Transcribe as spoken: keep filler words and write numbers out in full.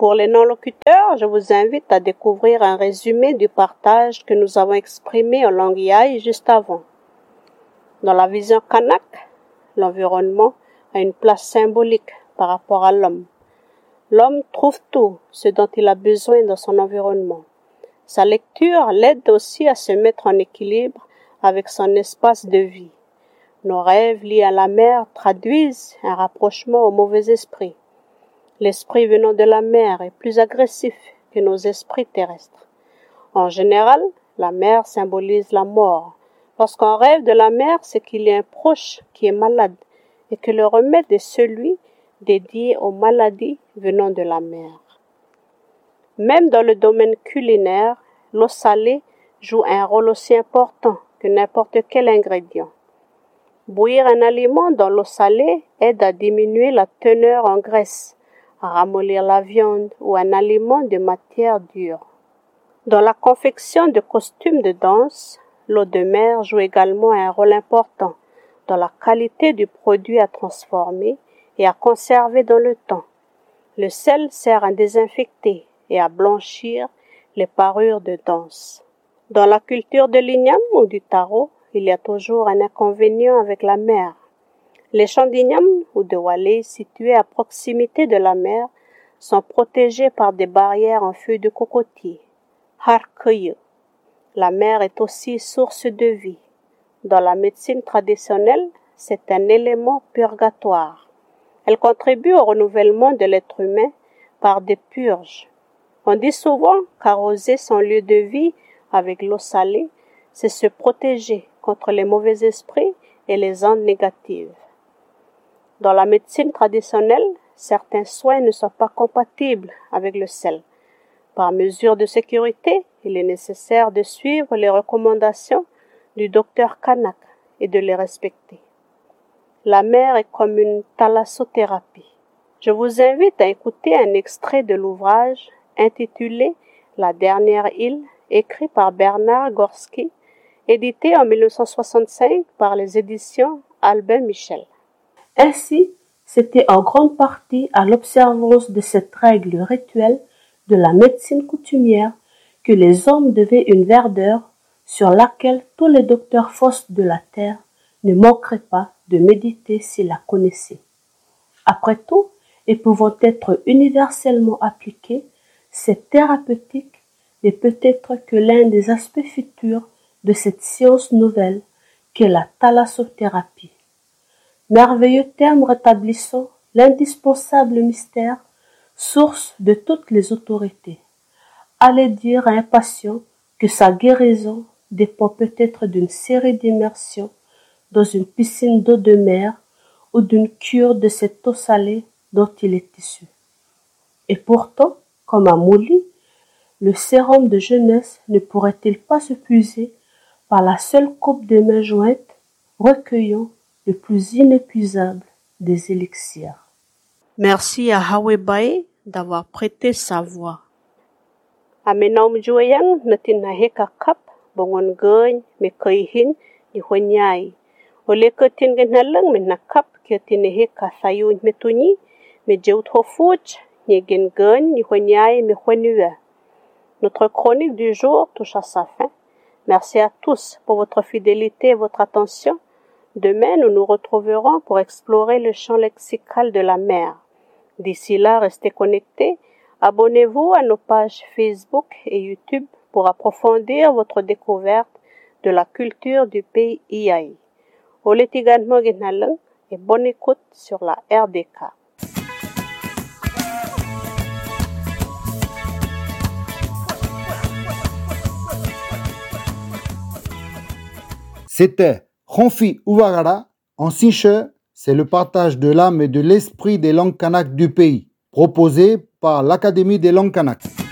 Pour les non-locuteurs, je vous invite à découvrir un résumé du partage que nous avons exprimé en langue Yai juste avant. Dans la vision Kanak, l'environnement a une place symbolique par rapport à l'homme. L'homme trouve tout ce dont il a besoin dans son environnement. Sa lecture l'aide aussi à se mettre en équilibre avec son espace de vie. Nos rêves liés à la mer traduisent un rapprochement au mauvais esprit. L'esprit venant de la mer est plus agressif que nos esprits terrestres. En général, la mer symbolise la mort. Lorsqu'on rêve de la mer, c'est qu'il y a un proche qui est malade et que le remède est celui dédié aux maladies venant de la mer. Même dans le domaine culinaire, l'eau salée joue un rôle aussi important que n'importe quel ingrédient. Bouillir un aliment dans l'eau salée aide à diminuer la teneur en graisse, à ramollir la viande ou un aliment de matière dure. Dans la confection de costumes de danse, l'eau de mer joue également un rôle important dans la qualité du produit à transformer et à conserver dans le temps. Le sel sert à désinfecter et à blanchir les parures de danse. Dans la culture de l'igname ou du taro, il y a toujours un inconvénient avec la mer. Les champs d'igname ou de walé situés à proximité de la mer sont protégés par des barrières en feuilles de cocotier. Harkuyu. La mer est aussi source de vie. Dans la médecine traditionnelle, c'est un élément purgatoire. Elle contribue au renouvellement de l'être humain par des purges. On dit souvent qu'arroser son lieu de vie avec l'eau salée, c'est se protéger contre les mauvais esprits et les ondes négatives. Dans la médecine traditionnelle, certains soins ne sont pas compatibles avec le sel. Par mesure de sécurité, il est nécessaire de suivre les recommandations du docteur Kanak et de les respecter. La mer est comme une thalassothérapie. Je vous invite à écouter un extrait de l'ouvrage intitulé « La dernière île » écrit par Bernard Gorski, édité en mille neuf cent soixante-cinq par les éditions Albin Michel. Ainsi, c'était en grande partie à l'observance de cette règle rituelle de la médecine coutumière que les hommes devaient une verdure sur laquelle tous les docteurs fausses de la terre ne manqueraient pas de méditer s'ils la connaissaient. Après tout, et pouvant être universellement appliquée, cette thérapeutique n'est peut-être que l'un des aspects futurs de cette science nouvelle qu'est la thalassothérapie. Merveilleux terme rétablissant l'indispensable mystère, source de toutes les autorités. Allez dire à un patient que sa guérison dépend peut-être d'une série d'immersions dans une piscine d'eau de mer ou d'une cure de cette eau salée dont il est issu. Et pourtant, comme à Mouli, le sérum de jeunesse ne pourrait-il pas se puiser par la seule coupe des mains jointes, recueillant le plus inépuisable des élixirs. Merci à Hawebai d'avoir prêté sa voix. Amenaum joyang natin heka kap bongon goñ me koihin ni honyai. Ole kotin gnalang me nakap kiatin heka sayun metuni me jeut hofuch ni gen goñ ni honyai me honua. Notre chronique du jour touche à sa fin. Merci à tous pour votre fidélité et votre attention. Demain, nous nous retrouverons pour explorer le champ lexical de la mer. D'ici là, restez connectés. Abonnez-vous à nos pages Facebook et YouTube pour approfondir votre découverte de la culture du pays Iai. Oletigan et bonne écoute sur la R D K. C'était Ronfi Uvagara en Sinche, c'est le partage de l'âme et de l'esprit des langues kanak du pays, proposé par l'Académie des langues kanak.